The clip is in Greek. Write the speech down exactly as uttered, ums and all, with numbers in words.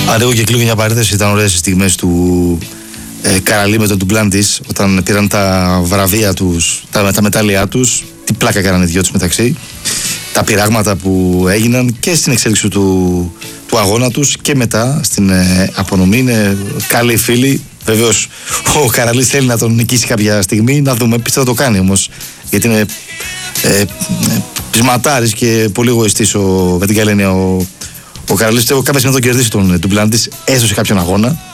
Ανοίγω και κλείνω μια παρένθεση. Ήταν ωραίες οι στιγμές του ε, Καραλή με τον Ντουμπλάντης όταν πήραν τα βραβεία τους, τα, τα μετάλλια τους. Τι πλάκα έκαναν οι δυο τους μεταξύ. Τα πειράγματα που έγιναν και στην εξέλιξη του, του αγώνα τους και μετά στην ε, απονομή. Είναι καλοί φίλοι. Βεβαίως ο Καραλής θέλει να τον νικήσει κάποια στιγμή. Να δούμε, πιστεύω θα το κάνει όμως. Γιατί είναι ε, ε, πεισματάρης και πολύ εγωιστής ο, με την καλή έννοια ο, ο Καραλής. Πιστεύω κάποια στιγμή θα τον κερδίσει τον Ντουμπλάντης. Έσωσε κάποιον αγώνα.